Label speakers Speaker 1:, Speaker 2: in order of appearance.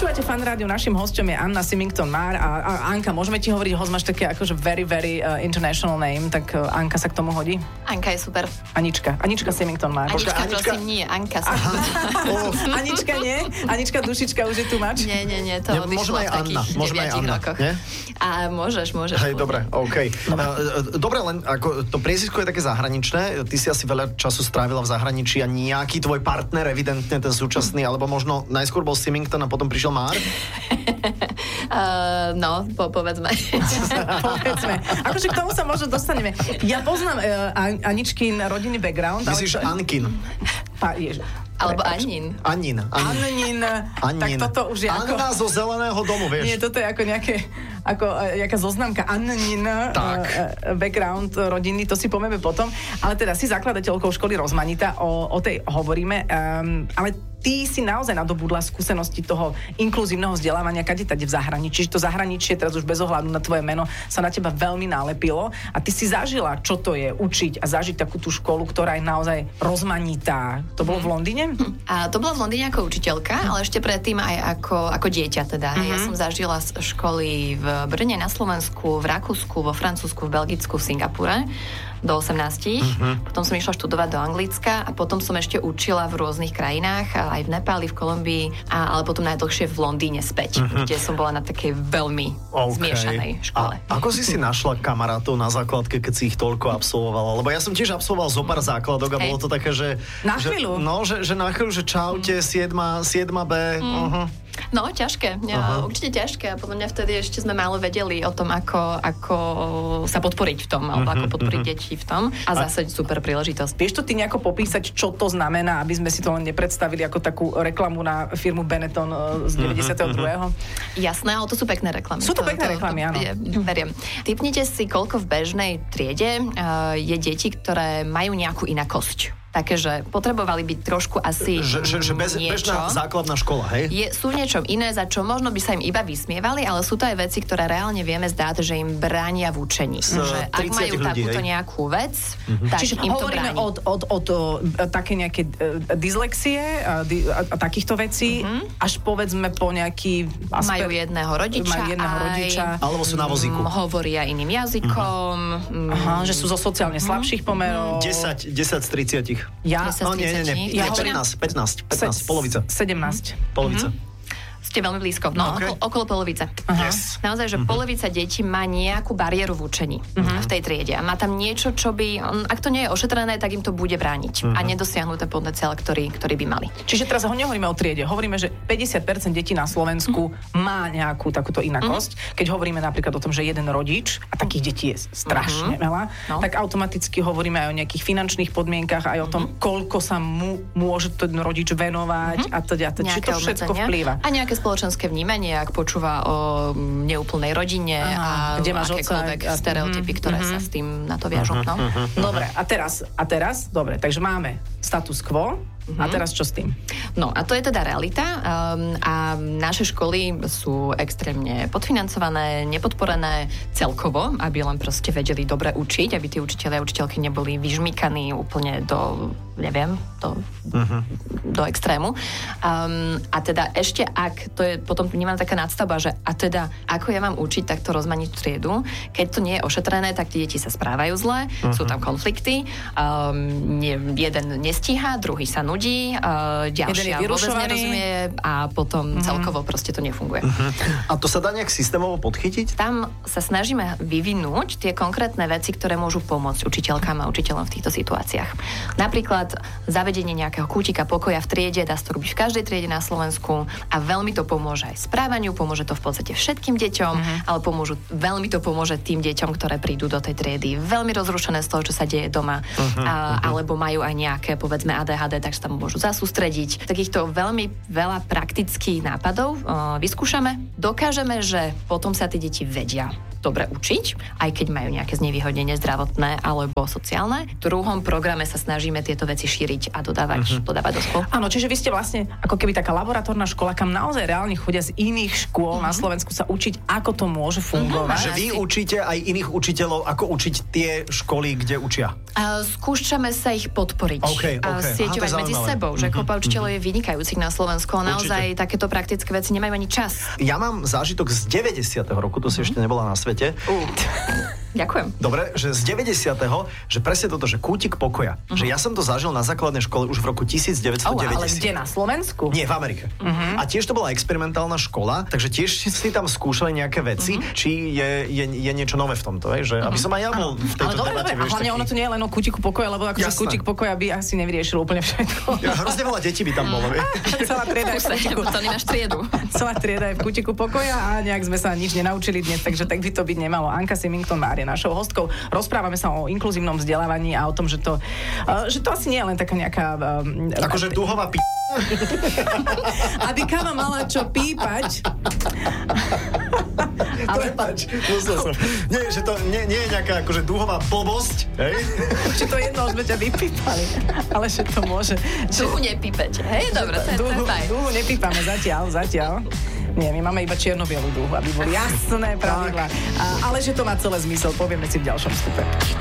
Speaker 1: Počúvate Fan Rádio, našim hosťom je Anna Symington-Mahr a Anka, môžeme ti hovoriť, host máš také akože very, very international name, tak Anka sa k tomu hodí?
Speaker 2: Anka je super.
Speaker 1: Anička Symington-Mahr.
Speaker 2: Anička, prosím, nie, Anka.
Speaker 1: Anička nie? Anička Dušička už je tu mač?
Speaker 2: Nie, to odišlo v takých 9 rokoch. Nie? A môžeš.
Speaker 3: Hej, dobre, okej. Dobre, len ako to priezvisko je také zahraničné, ty si asi veľa času strávila v zahraničí a nejaký tvoj partner, evidentne ten súčasný, alebo možno najskôr bol Symington a potom prišiel Mahr?
Speaker 2: Povedzme.
Speaker 1: Povedzme. Akože k tomu sa možno dostaneme. Ja poznám Aničkin rodinný background.
Speaker 3: Myslíš Ankin?
Speaker 2: Alebo Anin.
Speaker 1: Anin. Tak toto už je ako...
Speaker 3: Anna zo zeleného domu, vieš.
Speaker 1: Nie, toto je ako nejaká zoznamka Anin background rodiny, to si povieme potom. Ale teda si zakladateľkou školy Rozmanita, o tej hovoríme. Ale ty si naozaj nadobudla skúsenosti toho inkluzívneho vzdelávania kadetade v zahraničí. To zahraničie, teraz už bez ohľadu na tvoje meno, sa na teba veľmi nalepilo a ty si zažila, čo to je učiť a zažiť takú tú školu, ktorá je naozaj rozmanitá. To bolo v Londýne?
Speaker 2: A to bolo v Londýne ako učiteľka, ale ešte predtým aj ako dieťa teda. Ja som zažila školy v Brne, na Slovensku, v Rakúsku, vo Francúzsku, v Belgicku, v Singapúre do 18. Potom som išla študovať do Anglicka a potom som ešte učila v rôznych krajinách, aj v Nepáli, v Kolumbii, ale potom najdlhšie v Londýne späť, kde som bola na takej veľmi zmiešanej škole.
Speaker 3: A ako si našla kamarátov na základke, keď si ich toľko absolvovala? Lebo ja som tiež absolvoval zo pár základok a bolo to také, že...
Speaker 1: Na chvíľu?
Speaker 3: Že na chvíľu, že čaute, 7B.
Speaker 2: No, ťažké. Určite ťažké. A podľa mňa vtedy ešte sme málo vedeli o tom, ako sa podporiť v tom, alebo ako podporiť deti v tom. A zase super príležitosť.
Speaker 1: Vieš to ty nejako popísať, čo to znamená, aby sme si to len nepredstavili ako takú reklamu na firmu Benetton z 92.
Speaker 2: Jasné, ale to sú pekné reklamy.
Speaker 1: Sú to pekné reklamy, áno.
Speaker 2: Veriem. Tipnite si, koľko v bežnej triede je deti, ktoré majú nejakú inakosť. Také, že potrebovali byť trošku asi
Speaker 3: bežná základná škola, hej?
Speaker 2: Sú v niečom iné, za čo možno by sa im iba vysmievali, ale sú to aj veci, ktoré reálne vieme zdať, že im bránia v učení. Že ak majú takúto nejakú vec, tak
Speaker 1: čiže
Speaker 2: im to
Speaker 1: hovoríme
Speaker 2: bráni.
Speaker 1: od také nejaké dyslexie a takýchto vecí, až povedzme po nejaký...
Speaker 2: Majú jedného rodiča.
Speaker 3: Alebo sú na vozíku.
Speaker 2: Hovoria iným jazykom.
Speaker 1: Že sú zo sociálne slabších pomerov.
Speaker 3: 10 z 30.
Speaker 1: Ja?
Speaker 3: No nie. 15, polovica.
Speaker 1: 17.
Speaker 3: Polovica.
Speaker 2: Ste veľmi blízko. No,
Speaker 3: okay.
Speaker 2: okolo polovice.
Speaker 3: Yes.
Speaker 2: Naozaj, že polovica detí má nejakú bariéru v učení v tej triede. A má tam niečo, čo by, ak to nie je ošetrené, tak im to bude brániť. A nedosiahnu ten potenciál, ktorý by mali.
Speaker 1: Čiže teraz nehovoríme o triede. Hovoríme, že 50% detí na Slovensku má nejakú takúto inakosť. Keď hovoríme napríklad o tom, že jeden rodič, a takých detí je strašne veľa, tak automaticky hovoríme aj o nejakých finančných podmienkach, aj o tom, koľko sa mu môže ten rodič venovať a teda. Čiže to všetko vplýva.
Speaker 2: A nejaké spoločenské vnímanie, ak počúva o neúplnej rodine a
Speaker 1: kde máš
Speaker 2: akékoľvek stereotypy, ktoré sa s tým na to viažú.
Speaker 1: Dobre, a teraz, dobre, takže máme status quo. A teraz čo s tým?
Speaker 2: No a to je teda realita a naše školy sú extrémne podfinancované, nepodporené celkovo, aby len proste vedeli dobre učiť, aby tí učitelia a učiteľky neboli vyžmykaní úplne do extrému. A teda ešte ak, to je potom vnímaná taká nadstavba, že a teda ako ja mám učiť takto rozmanitú triedu, keď to nie je ošetrené, tak tie deti sa správajú zle, sú tam konflikty, jeden nestíha, druhý sa nudí, ďalšia vôbec nerozumie a potom celkovo proste to nefunguje.
Speaker 3: A to sa dá nejak systémovo podchytiť?
Speaker 2: Tam sa snažíme vyvinúť tie konkrétne veci, ktoré môžu pomôcť učiteľkám a učiteľom v týchto situáciách. Napríklad zavedenie nejakého kútika pokoja v triede, dá sa to robiť v každej triede na Slovensku a veľmi to pomôže aj správaniu, pomôže to v podstate všetkým deťom, ale veľmi to pomôže tým deťom, ktoré prídu do tej triedy veľmi rozrušené z toho, čo sa deje doma, alebo majú aj nejaké, povedzme, ADHD, tak sa tam môžu zasústrediť. Takýchto veľmi veľa praktických nápadov vyskúšame. Dokážeme, že potom sa tí deti vedia dobre učiť, aj keď majú nejaké znevýhodnenie zdravotné alebo sociálne. V druhom programe sa snažíme tieto veci šíriť a dodávať do škôl.
Speaker 1: Áno, čiže vy ste vlastne ako keby taká laboratórna škola, kam naozaj reálne chodia z iných škôl na Slovensku sa učiť, ako to môže fungovať.
Speaker 3: Že vy učíte aj iných učiteľov, ako učiť tie školy, kde učia?
Speaker 2: Skúšame sa ich podporiť.
Speaker 3: Okay.
Speaker 2: Sieťovať medzi sebou, že kopa učiteľov je vynikajúcich na Slovensku a naozaj takéto praktické veci nemajú ani čas.
Speaker 3: Ja mám zážitok z 90. roku, to si ešte nebola na svete.
Speaker 2: Ďakujem.
Speaker 3: Dobre, že z 90. že presne toto, že kútik pokoja. Že ja som to zažil na základnej škole už v roku 1990.
Speaker 1: Ale kde, na Slovensku?
Speaker 3: Nie, v Amerike. A tiež to bola experimentálna škola, takže tiež si tam skúšali nejaké veci, či je niečo nové v tomto, že aby som aj ja bol v tejto debate.
Speaker 1: A hlavne ono to nie je len o kútiku pokoja, lebo akože kútik pokoja by asi nevyriešil úplne všetko.
Speaker 3: Ja, hrozne veľa detí by tam bolo.
Speaker 1: Celá trieda je v kútiku.
Speaker 2: To nemáš triedu.
Speaker 1: Celá trieda je v kútiku pokoja a nejak sme sa nič nenaučili dnes, takže tak by to byť nemalo. Anka Symington je našou hostkou. Rozprávame sa o inkluzívnom vzdelávaní a o tom, že to asi nie je len taká nejaká...
Speaker 3: Akože duhová
Speaker 1: Aby káva mala čo pípať.
Speaker 3: Prepač, musel som. Nie, že to nie je nejaká akože dúhová blbosť, hej?
Speaker 1: Či to jedno sme ťa vypípali, ale že to môže...
Speaker 2: Dúhu nepípete, hej? Dobre, to je fajn. Dúhu
Speaker 1: nepípame zatiaľ. Nie, my máme iba čierno-bielu dúhu, aby boli jasné pravidlá. Ale že to má celé zmysel, povieme si v ďalšom vstupe.